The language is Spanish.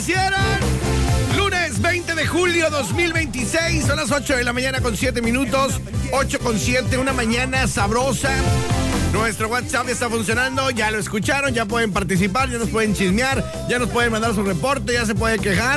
amanecieron. Lunes 20 de julio 2026, son las 8 de la mañana con 7 minutos, 8 con 7, una mañana sabrosa. Nuestro WhatsApp está funcionando, ya lo escucharon, ya pueden participar, ya nos pueden chismear, ya nos pueden mandar su reporte, ya se pueden quejar.